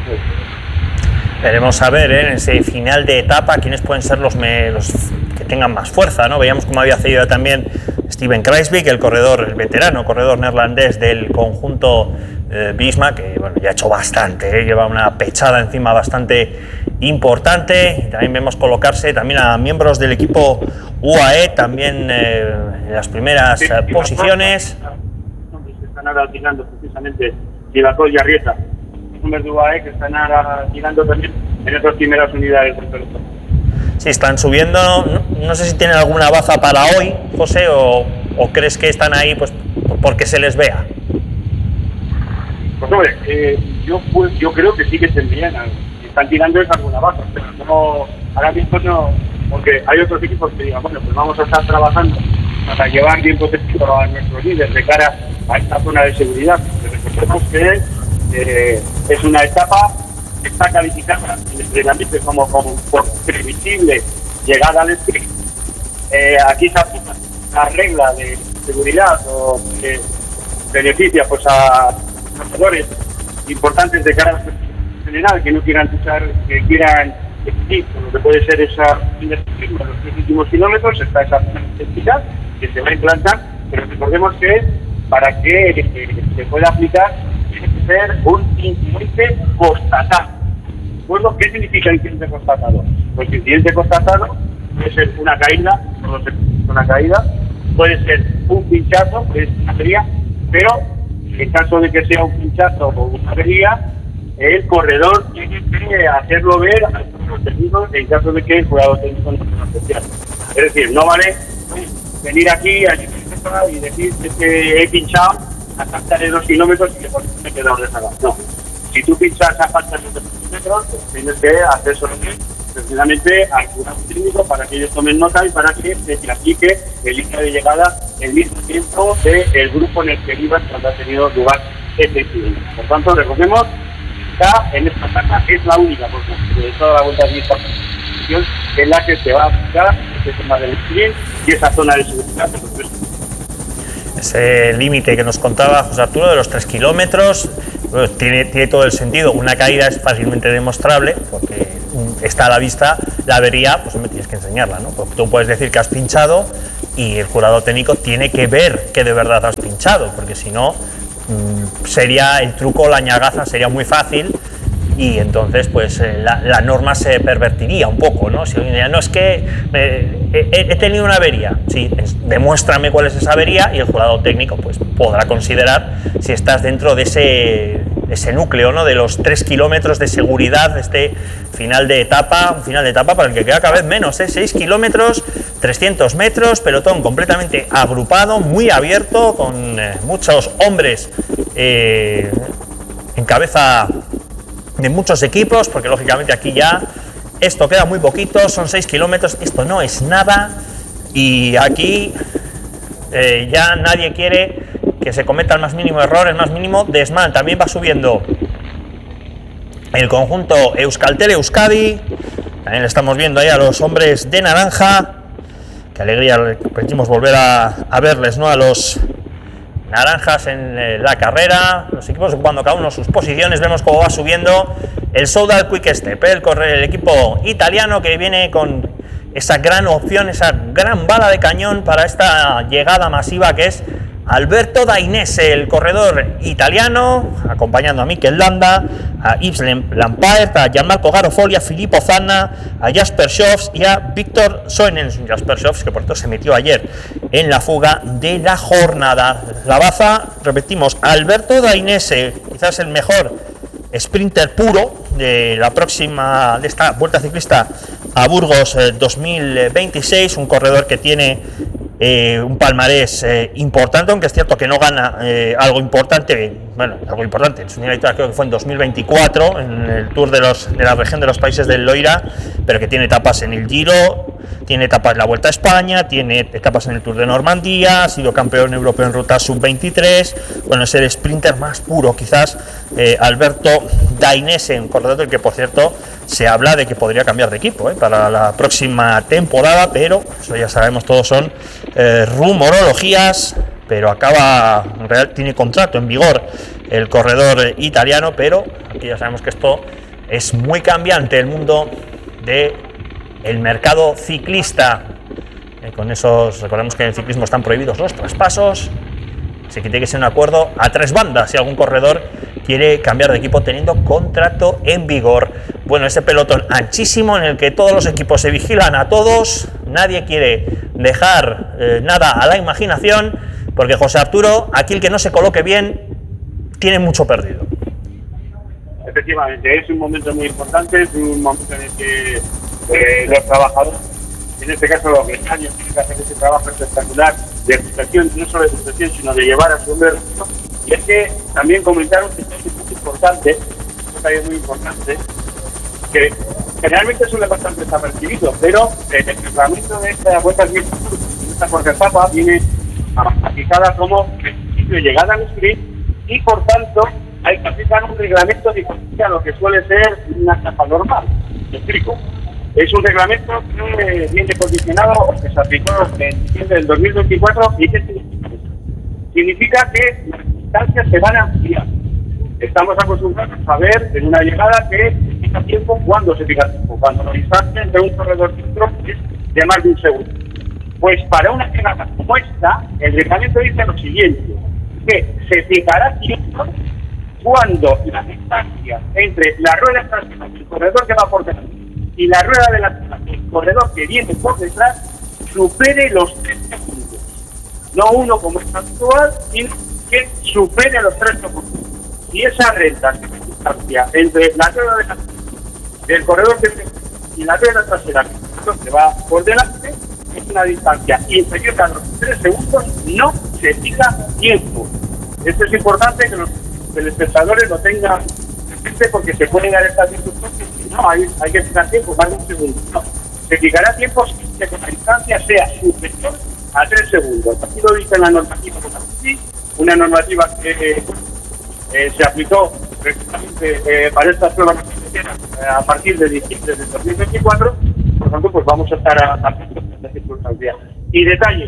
Veremos a ver en ese final de etapa quiénes pueden ser los que tengan más fuerza, ¿no? Veíamos cómo había cedido también Steven Kruijswijk, el veterano corredor neerlandés del conjunto Visma, que bueno, ya ha hecho bastante, lleva una pechada encima bastante importante. Y también vemos colocarse también a miembros del equipo UAE, también en las primeras posiciones. Están ahora tirando precisamente Gilacol y Arrieta, hombres de UAE que están ahora tirando también en esas primeras unidades del pelotón. Sí, están subiendo. No sé si tienen alguna baza para hoy, José, o crees que están ahí pues porque se les vea. Pues hombre, yo creo que sí que tendrían, están tirando esa alguna baza, pero no, ahora mismo no, porque hay otros equipos que digan, bueno, pues vamos a estar trabajando para llevar bien protegido a nuestros líderes de cara a esta zona de seguridad. Recordemos que es una etapa que está calificada en el entrenamiento como por previsible llegada al sprint. Aquí se aplica la regla de seguridad o que beneficia pues a corredores importantes de cara general que no quieran luchar, que quieran ir por lo que puede ser esa en los 3 últimos kilómetros. Está esa intensidad que se va a implantar, pero recordemos que para que se pueda aplicar tiene que ser un incidente constatado. Bueno, ¿qué significa incidente constatado? Pues incidente constatado puede ser una caída, puede ser un pinchazo, que es una avería, pero en caso de que sea un pinchazo o una avería, el corredor tiene que hacerlo ver a los técnicos en caso de que el jugador técnico no sea especial. Es decir, no vale venir aquí y decir que he pinchado a falta de 2 kilómetros y que por eso me he quedado rezagado. No. Si tú pinchas a falta de 2 kilómetros, pues tienes que hacer eso precisamente al jugador técnico para que ellos tomen nota y para que se aplique el línea de llegada el mismo tiempo del grupo en el que ibas cuando ha tenido lugar este incidente. Por tanto, recordemos, está en esta etapa, es la única, porque de toda la vuelta de esta posición en la que se va a aplicar el tema del sprint y esa zona de seguridad. ese límite que nos contaba José Arturo de los 3 kilómetros, bueno, tiene todo el sentido. Una caída es fácilmente demostrable porque está a la vista la avería, pues me tienes que enseñarla, ¿no? Porque tú puedes decir que has pinchado y el jurado técnico tiene que ver que de verdad has pinchado, porque si no, sería el truco, la ñagaza sería muy fácil y entonces pues la norma se pervertiría un poco, ¿no? Si no es que he tenido una avería, sí, demuéstrame cuál es esa avería y el jurado técnico pues podrá considerar si estás dentro de ese núcleo, ¿no? De los 3 kilómetros de seguridad de este final de etapa, un final de etapa para el que queda cada vez menos, 6 kilómetros, 300 metros, pelotón completamente agrupado, muy abierto, con muchos hombres en cabeza de muchos equipos, porque lógicamente aquí ya esto queda muy poquito, son 6 kilómetros, esto no es nada y aquí ya nadie quiere que se cometa el más mínimo error, el más mínimo desmán. También va subiendo el conjunto Euskaltel-Euskadi, también le estamos viendo ahí a los hombres de naranja, qué alegría repetimos volver a verles, ¿no? A los naranjas en la carrera, los equipos ocupando cada uno sus posiciones. Vemos cómo va subiendo el Soudal Quick Step, el equipo italiano que viene con esa gran opción, esa gran bala de cañón para esta llegada masiva que es Alberto Dainese, el corredor italiano, acompañando a Mikel Landa, a Yves Lampaert, a Gianmarco Garofoli, a Filippo Zanna, a Jasper Schoffs y a Víctor Soenens. Jasper Schoffs, que por cierto se metió ayer en la fuga de la jornada. La baza, repetimos, Alberto Dainese, quizás el mejor sprinter puro de la próxima, de esta Vuelta Ciclista a Burgos 2026, un corredor que tiene un palmarés importante, aunque es cierto que no gana algo importante en su primera victoria creo que fue en 2024 en el Tour de la región de los Países del Loira, pero que tiene etapas en el Giro, tiene etapas en la Vuelta a España, tiene etapas en el Tour de Normandía, ha sido campeón europeo en ruta sub-23, bueno, es el sprinter más puro quizás, Alberto Dainese, un corredor del que por cierto se habla de que podría cambiar de equipo para la próxima temporada, pero eso ya sabemos, todos son rumorologías, pero tiene contrato en vigor el corredor italiano, pero aquí ya sabemos que esto es muy cambiante, el mundo del mercado ciclista. Con esos, recordemos que en el ciclismo están prohibidos los traspasos, así que tiene que ser un acuerdo a 3 bandas si algún corredor quiere cambiar de equipo teniendo contrato en vigor. Bueno, ese pelotón anchísimo en el que todos los equipos se vigilan a todos, nadie quiere dejar nada a la imaginación, porque José Arturo, aquí el que no se coloque bien, tiene mucho perdido. Efectivamente, es un momento muy importante, es un momento en el que los trabajadores, en este caso los mecánicos, tienen que hacer ese trabajo espectacular de prestación, no solo de prestación, sino de llevar a su hombre. Y es que también comentaron que es muy importante, muy importante, que generalmente suele bastante desapercibido, pero el reglamento de esta vuelta de esta cuarta etapa viene aplicada como principio de llegada al sprint y por tanto hay que aplicar un reglamento diferente a lo que suele ser una etapa normal. Me explico. Es un reglamento que viene condicionado o que se aplicó en diciembre del 2024 y ¿qué significa? Significa que las distancias se van a ampliar. Estamos acostumbrados a ver en una llegada que se fija tiempo. ¿Cuándo se fija tiempo? Cuando la distancia entre un corredor y otro es de más de un segundo. Pues para una llegada como esta, el reglamento dice lo siguiente, que se fijará tiempo cuando la distancia entre la rueda trasera del corredor que va por delante y la rueda del corredor que viene por detrás supere los 3 segundos. No uno como es actual, sino que supere los 3 segundos. Y esa recta, distancia entre la rueda del corredor y la rueda trasera que va por delante, es una distancia inferior a los 3 segundos, no se fija tiempo. Esto es importante que los telespectadores lo tengan presente porque se pueden dar estas circunstancias. No, hay que fijar tiempo, más de un segundo. No, se fijará tiempo si que la distancia sea superior a 3 segundos. Aquí lo dice la normativa, una normativa que se aplicó precisamente para estas pruebas a partir de diciembre de 2024. Por lo tanto, pues vamos a estar a esta circunstancia. Y detalle,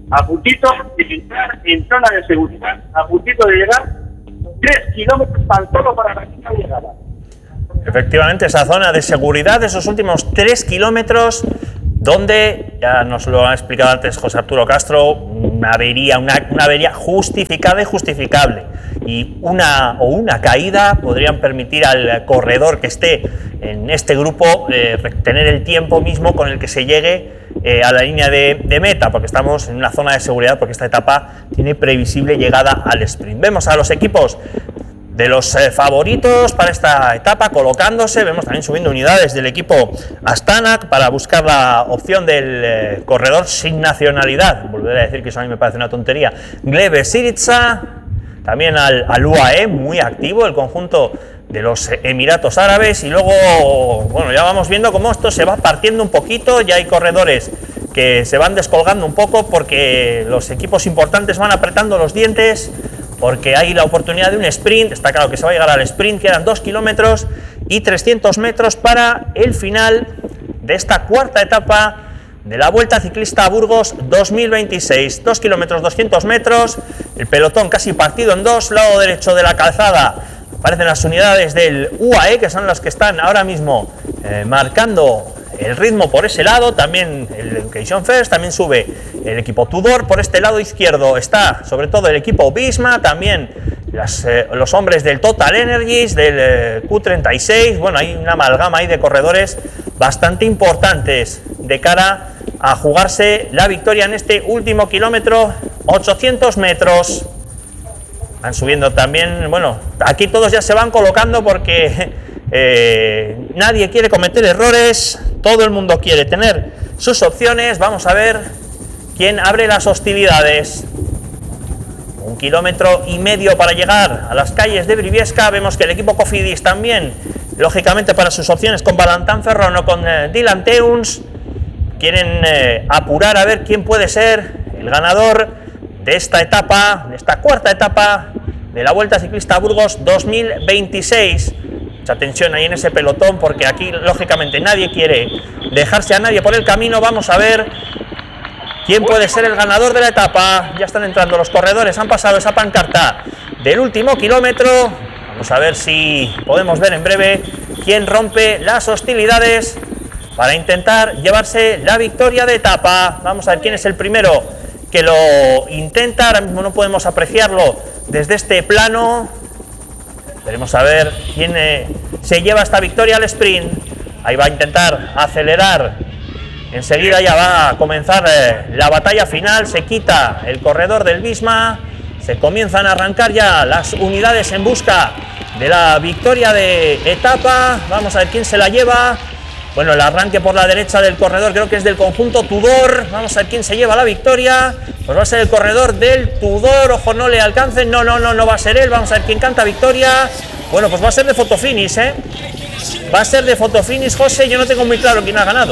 a puntito de entrar en zona de seguridad, a puntito de llegar 3 kilómetros tan solo para la quinta llegada. Efectivamente, esa zona de seguridad, esos últimos 3 kilómetros, donde, ya nos lo ha explicado antes José Arturo Castro, una avería justificada y justificable. Y una caída podrían permitir al corredor que esté en este grupo tener el tiempo mismo con el que se llegue a la línea de meta, porque estamos en una zona de seguridad, porque esta etapa tiene previsible llegada al sprint. Vemos a los equipos de los favoritos para esta etapa colocándose, vemos también subiendo unidades del equipo Astana para buscar la opción del corredor sin nacionalidad, volveré a decir que eso a mí me parece una tontería, Gleb Syriza, también al UAE, muy activo el conjunto de los Emiratos Árabes, y luego, bueno, ya vamos viendo cómo esto se va partiendo un poquito, ya hay corredores que se van descolgando un poco porque los equipos importantes van apretando los dientes, porque hay la oportunidad de un sprint. Está claro que se va a llegar al sprint, quedan 2 kilómetros y 300 metros para el final de esta cuarta etapa de la Vuelta Ciclista a Burgos 2026. 2 kilómetros 200 metros, el pelotón casi partido en dos, lado derecho de la calzada aparecen las unidades del UAE, que son las que están ahora mismo marcando el ritmo por ese lado, también el Education First, también sube el equipo Tudor, por este lado izquierdo está sobre todo el equipo Visma, también los hombres del Total Energies, del Q36, bueno, hay una amalgama ahí de corredores bastante importantes de cara a jugarse la victoria en este último kilómetro, 800 metros. Van subiendo también, bueno, aquí todos ya se van colocando porque nadie quiere cometer errores, todo el mundo quiere tener sus opciones. Vamos a ver quién abre las hostilidades. 1,5 kilómetros para llegar a las calles de Briviesca. Vemos que el equipo Cofidis también, lógicamente para sus opciones con Valentin Ferrón o con Dylan Teuns, quieren apurar a ver quién puede ser el ganador de esta etapa, de esta cuarta etapa de la Vuelta Ciclista a Burgos 2026. Mucha tensión ahí en ese pelotón porque aquí lógicamente nadie quiere dejarse a nadie por el camino. Vamos a ver quién puede ser el ganador de la etapa. Ya están entrando los corredores, han pasado esa pancarta del último kilómetro. Vamos a ver si podemos ver en breve quién rompe las hostilidades para intentar llevarse la victoria de etapa. Vamos a ver quién es el primero que lo intenta. Ahora mismo no podemos apreciarlo desde este plano. Veremos a ver quién se lleva esta victoria al sprint. Ahí va a intentar acelerar. Enseguida ya va a comenzar la batalla final. Se quita el corredor del Visma. Se comienzan a arrancar ya las unidades en busca de la victoria de etapa. Vamos a ver quién se la lleva. Bueno, el arranque por la derecha del corredor creo que es del conjunto Tudor. Vamos a ver quién se lleva la victoria. Pues va a ser el corredor del Tudor. Ojo, no le alcancen. No va a ser él. Vamos a ver quién canta victoria. Bueno, pues va a ser de fotofinish, ¿eh? Va a ser de fotofinish, José. Yo no tengo muy claro quién ha ganado.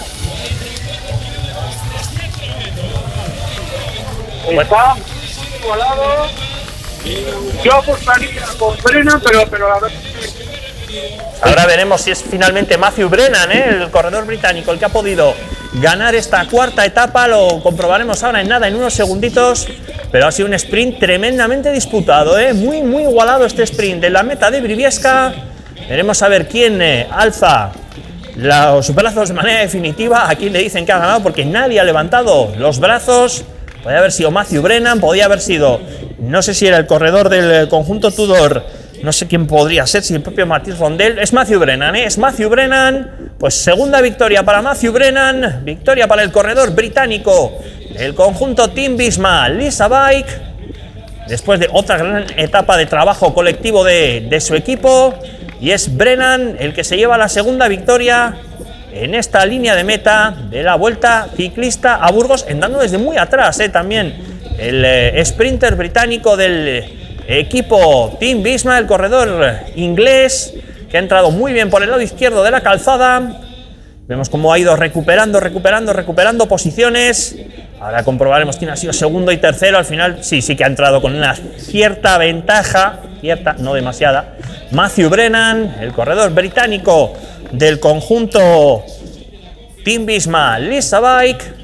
Está igualado. Yo apostaría con Brennan, pero la verdad. Ahora veremos si es finalmente Matthew Brennan, el corredor británico, el que ha podido ganar esta cuarta etapa. Lo comprobaremos ahora en nada, en unos segunditos. Pero ha sido un sprint tremendamente disputado, muy igualado este sprint de la meta de Briviesca. Veremos a ver quién alza los brazos de manera definitiva, a quién le dicen que ha ganado, porque nadie ha levantado los brazos. Podría haber sido Matthew Brennan, podría haber sido, no sé si era el corredor del conjunto Tudor, no sé quién podría ser, si el propio Mathis Rondel. Es Matthew Brennan, es Matthew Brennan. Pues segunda victoria para Matthew Brennan, victoria para el corredor británico del conjunto Team Visma, Lisa Bike, después de otra gran etapa de trabajo colectivo de su equipo. Y es Brennan el que se lleva la segunda victoria en esta línea de meta de la Vuelta Ciclista a Burgos, andando desde muy atrás, también el sprinter británico del equipo Team Visma, el corredor inglés, que ha entrado muy bien por el lado izquierdo de la calzada. Vemos cómo ha ido recuperando posiciones. Ahora comprobaremos quién ha sido segundo y tercero. Al final sí que ha entrado con una cierta ventaja, no demasiada, Matthew Brennan, el corredor británico del conjunto Team Visma Lisa Bike.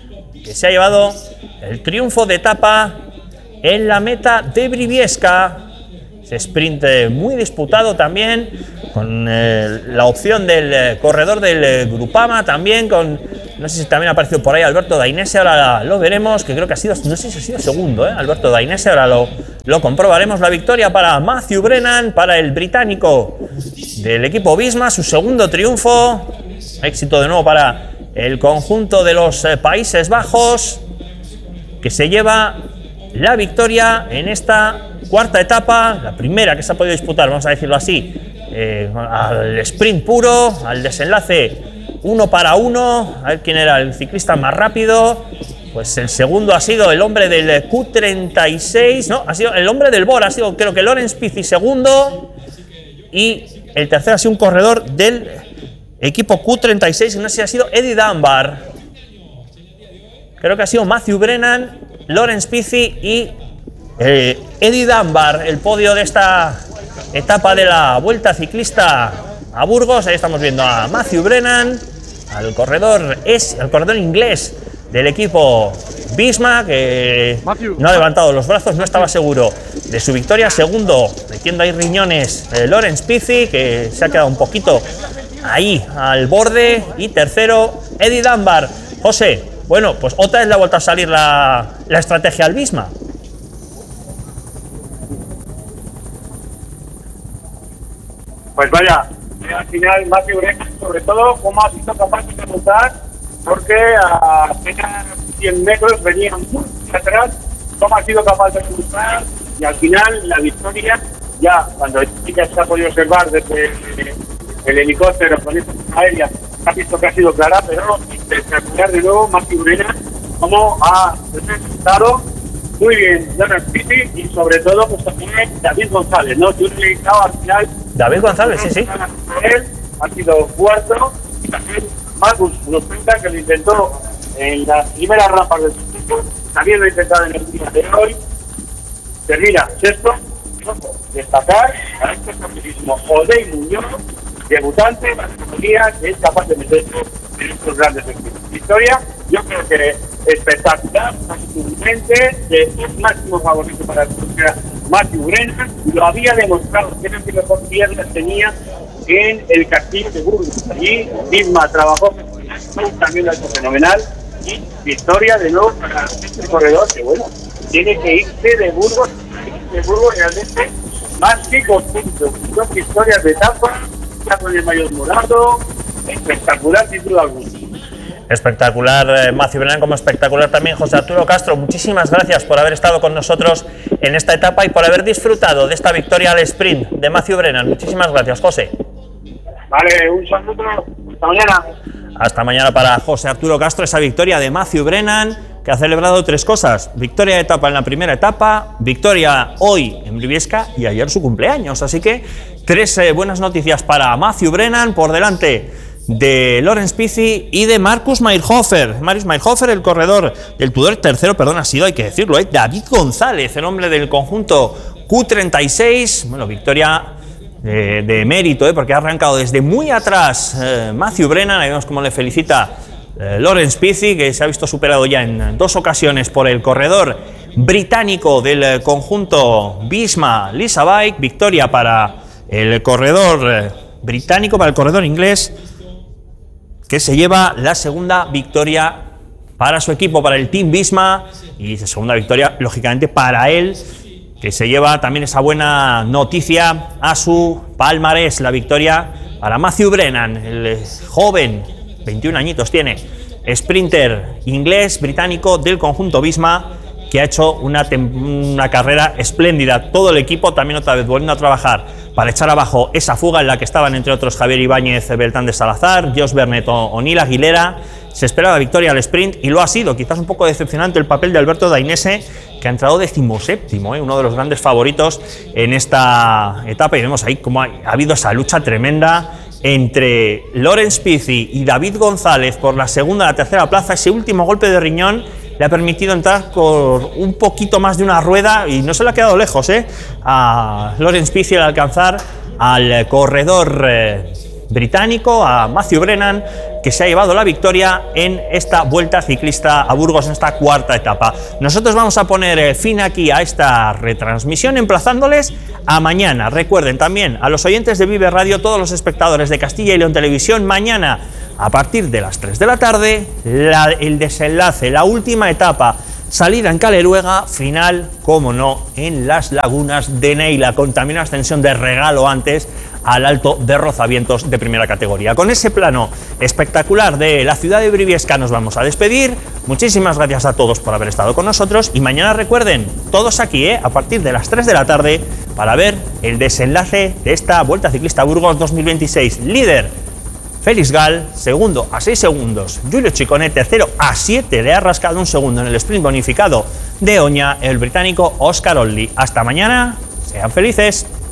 que se ha llevado el triunfo de etapa en la meta de Briviesca. Ese sprint muy disputado también, con la opción del corredor del Grupama también, con, no sé si también ha aparecido por ahí Alberto Dainese, ahora lo veremos, que creo que ha sido, no sé si ha sido segundo, Alberto Dainese, ahora lo comprobaremos. La victoria para Matthew Brennan, para el británico del equipo Visma, su segundo triunfo, éxito de nuevo para el conjunto de los Países Bajos, que se lleva la victoria en esta cuarta etapa, la primera que se ha podido disputar, vamos a decirlo así, al sprint puro, al desenlace 1 para 1, a ver quién era el ciclista más rápido. Pues el segundo ha sido el hombre del Q36, no, ha sido el hombre del Bora, ha sido creo que Lawrence Pizzi segundo, y el tercero ha sido un corredor del equipo Q36, no sé si ha sido Eddie Dunbar. Creo que ha sido Matthew Brennan, Lawrence Pizzi y Eddie Dunbar, el podio de esta etapa de la Vuelta Ciclista a Burgos. Ahí estamos viendo a Matthew Brennan, al corredor inglés del equipo Visma, que no ha levantado los brazos, no estaba seguro de su victoria. Segundo, metiendo ahí riñones, Lawrence Pizzi, que se ha quedado un poquito ahí al borde. Y tercero, Eddie Dunbar. José, bueno, pues otra vez le ha vuelto a salir la estrategia al Visma. Pues vaya, al final Matthew Brennan, sobre todo, cómo ha sido capaz de remontar, porque a apenas 100 metros venían muy atrás, cómo ha sido capaz de remontar, y al final la victoria, ya cuando ya se ha podido observar desde el helicóptero con esta aérea, ha visto que ha sido clara, pero espectacular de nuevo Matthew Brennan, cómo ha representado muy bien Lawrence Pizzi y sobre todo pues también David González, ¿no? Yo le he al final. David González, sí. Él ha sido cuarto, y también Marcus nos cuenta que lo intentó en las primeras rampas del circuito, también lo ha intentado en el día de hoy. Termina sexto. Destacar a este famosísimo Odey Muñoz, debutante de la categoría, que es capaz de meterse en estos grandes victorias. Yo creo que espectacular, absolutamente, de un máximo favorito para la Matthew Brennan, lo había demostrado, que era el que mejor piernas tenía en el Castillo de Burgos. Allí Visma trabajó, también lo ha hecho fenomenal, y victoria de nuevo para este corredor, que bueno, tiene que irse de Burgos realmente más que contento. Dos victorias de etapa, ya con el mayor morado, espectacular sin duda alguna. Espectacular Matthew Brennan, como espectacular también José Arturo Castro. Muchísimas gracias por haber estado con nosotros en esta etapa y por haber disfrutado de esta victoria al sprint de Matthew Brennan. Muchísimas gracias, José. Vale, un saludo, hasta mañana. Hasta mañana para José Arturo Castro, esa victoria de Matthew Brennan, que ha celebrado tres cosas: victoria de etapa en la primera etapa, victoria hoy en Briviesca y ayer su cumpleaños. Así que tres buenas noticias para Matthew Brennan, por delante de Lawrence Pizzi y de Marius Mayerhofer. Marius Mayerhofer, el corredor del Tudor, tercero, perdón, ha sido, hay que decirlo, David González, el hombre del conjunto Q36. Bueno, victoria de mérito, porque ha arrancado desde muy atrás Matthew Brennan. Ahí vemos cómo le felicita Lawrence Pizzi, que se ha visto superado ya en dos ocasiones por el corredor británico del conjunto Visma, Lisa Bike. Victoria para el corredor británico, para el corredor inglés, que se lleva la segunda victoria para su equipo, para el Team Visma, y la segunda victoria, lógicamente, para él, que se lleva también esa buena noticia a su palmarés, la victoria para Matthew Brennan, el joven, 21 añitos tiene, sprinter inglés, británico del conjunto Visma, que ha hecho una carrera espléndida. Todo el equipo también otra vez volviendo a trabajar para echar abajo esa fuga en la que estaban, entre otros, Javier Ibáñez, Beltrán de Salazar, Josh Bernet o O'Neill Aguilera. Se esperaba victoria al sprint y lo ha sido. Quizás un poco decepcionante el papel de Alberto Dainese, que ha entrado 17º, uno de los grandes favoritos en esta etapa. Y vemos ahí cómo ha habido esa lucha tremenda entre Lawrence Pizzi y David González por la segunda y la tercera plaza. Ese último golpe de riñón le ha permitido entrar con un poquito más de una rueda y no se le ha quedado lejos a Lawrence Pizzi al alcanzar al corredor británico, a Matthew Brennan, que se ha llevado la victoria en esta Vuelta Ciclista a Burgos, en esta cuarta etapa. Nosotros vamos a poner fin aquí a esta retransmisión, emplazándoles a mañana. Recuerden también a los oyentes de Vive Radio, todos los espectadores de Castilla y León Televisión, mañana a partir de las 3 de la tarde, el desenlace, la última etapa, salida en Caleruega, final, como no, en las lagunas de Neila, con también una ascensión de regalo antes al Alto de Rozavientos de primera categoría. Con ese plano espectacular de la ciudad de Briviesca nos vamos a despedir. Muchísimas gracias a todos por haber estado con nosotros y mañana recuerden, todos aquí, a partir de las 3 de la tarde, para ver el desenlace de esta Vuelta Ciclista Burgos 2026. Líder Félix Gal, segundo a 6 segundos, Giulio Ciccone, tercero a 7, le ha rascado un segundo en el sprint bonificado de Oña el británico Oscar Olley. Hasta mañana, sean felices.